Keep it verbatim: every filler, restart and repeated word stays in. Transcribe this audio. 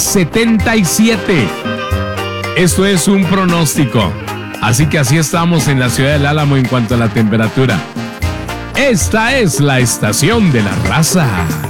setenta y siete. Esto es un pronóstico. Así que así estamos en la ciudad del Álamo en cuanto a la temperatura. Esta es la estación de la raza.